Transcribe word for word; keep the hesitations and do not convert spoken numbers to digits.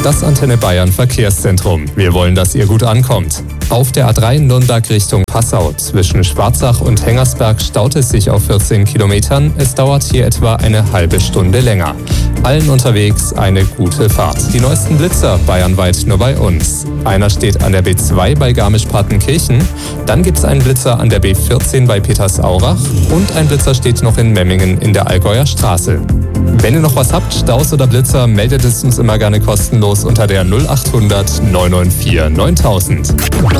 Das Antenne Bayern Verkehrszentrum. Wir wollen, dass ihr gut ankommt. Auf der A drei Nürnberg Richtung Passau zwischen Schwarzach und Hengersberg staut es sich auf vierzehn Kilometern. Es dauert hier etwa eine halbe Stunde länger. Allen unterwegs eine gute Fahrt. Die neuesten Blitzer bayernweit nur bei uns. Einer steht an der B zwei bei Garmisch-Partenkirchen. Dann gibt es einen Blitzer an der B vierzehn bei Petersaurach. Und ein Blitzer steht noch in Memmingen in der Allgäuer Straße. Wenn ihr noch was habt, Staus oder Blitzer, meldet es uns immer gerne kostenlos unter der null achthundert neun neun vier neuntausend.